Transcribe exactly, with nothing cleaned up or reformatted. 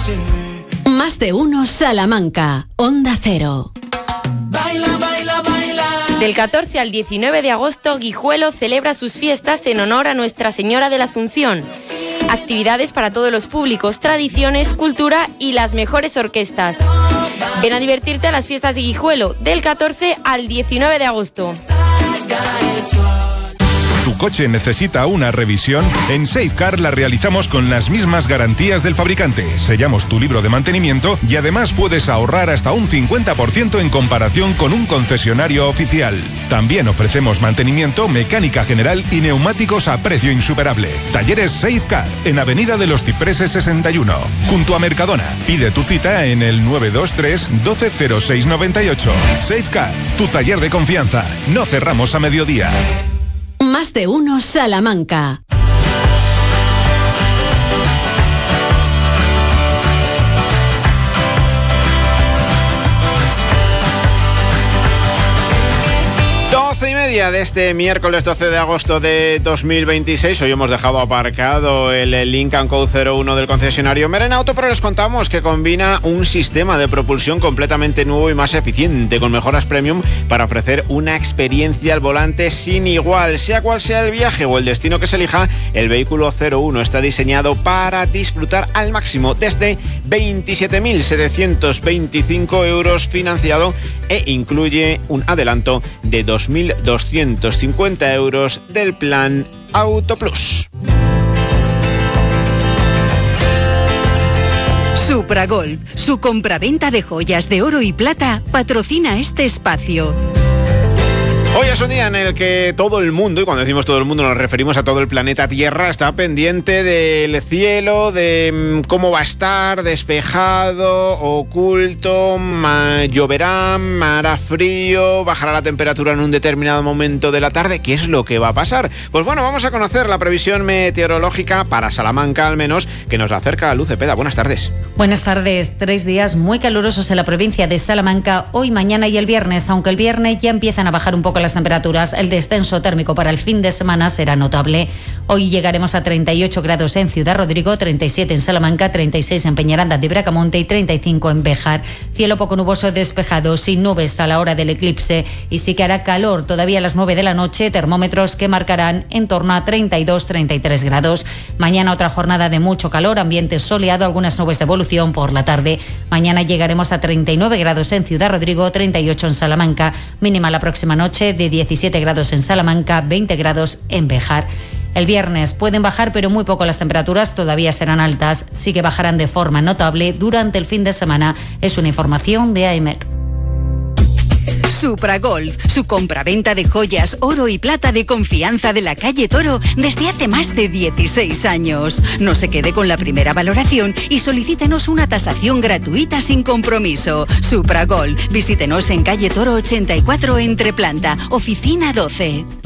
Más de uno Salamanca, Onda Cero. Baila, baila, baila. Del catorce al diecinueve de agosto, Guijuelo celebra sus fiestas en honor a Nuestra Señora de la Asunción. Actividades para todos los públicos, tradiciones, cultura y las mejores orquestas. Ven a divertirte a las fiestas de Guijuelo del catorce al diecinueve de agosto. ¿Tu coche necesita una revisión? En Safecar la realizamos con las mismas garantías del fabricante. Sellamos tu libro de mantenimiento y además puedes ahorrar hasta un cincuenta por ciento en comparación con un concesionario oficial. También ofrecemos mantenimiento, mecánica general y neumáticos a precio insuperable. Talleres Safecar, en Avenida de los Cipreses sesenta y uno, junto a Mercadona. Pide tu cita en el nueve dos tres, doce cero seis noventa y ocho. Safecar, tu taller de confianza. No cerramos a mediodía. Más de uno Salamanca. doce y media de este miércoles doce de agosto de dos mil veintiséis. Hoy hemos dejado aparcado el Lincoln Co cero uno del concesionario Merenauto, pero les contamos que combina un sistema de propulsión completamente nuevo y más eficiente, con mejoras premium para ofrecer una experiencia al volante sin igual. Sea cual sea el viaje o el destino que se elija, el vehículo cero uno está diseñado para disfrutar al máximo desde veintisiete mil setecientos veinticinco euros financiado e incluye un adelanto de dos mil doscientos cincuenta euros del plan Auto Plus. Supragolf, su compraventa de joyas de oro y plata, patrocina este espacio. Hoy es un día en el que todo el mundo, y cuando decimos todo el mundo nos referimos a todo el planeta Tierra, está pendiente del cielo, de cómo va a estar, despejado, oculto, ma- lloverá, hará frío, bajará la temperatura en un determinado momento de la tarde. ¿Qué es lo que va a pasar? Pues bueno, vamos a conocer la previsión meteorológica para Salamanca al menos, que nos la acerca Luz Cepeda. Buenas tardes. Buenas tardes. Tres días muy calurosos en la provincia de Salamanca, hoy, mañana y el viernes, aunque el viernes ya empiezan a bajar un poco las temperaturas. El descenso térmico para el fin de semana será notable. Hoy llegaremos a treinta y ocho grados en Ciudad Rodrigo, treinta y siete en Salamanca, treinta y seis en Peñaranda de Bracamonte y treinta y cinco en Béjar. Cielo poco nuboso despejado, sin nubes a la hora del eclipse, y sí que hará calor todavía a las nueve de la noche, termómetros que marcarán en torno a treinta y dos, treinta y tres grados. Mañana otra jornada de mucho calor, ambiente soleado, algunas nubes de evolución por la tarde. Mañana llegaremos a treinta y nueve grados en Ciudad Rodrigo, treinta y ocho en Salamanca, mínima la próxima noche de diecisiete grados en Salamanca, veinte grados en Béjar. El viernes pueden bajar, pero muy poco las temperaturas, todavía serán altas, sí que bajarán de forma notable durante el fin de semana. Es una información de AEMET. Supragolf, su compraventa de joyas, oro y plata de confianza de la calle Toro desde hace más de dieciséis años. No se quede con la primera valoración y solicítenos una tasación gratuita sin compromiso. Supragolf, visítenos en calle Toro ochenta y cuatro entre planta, oficina doce.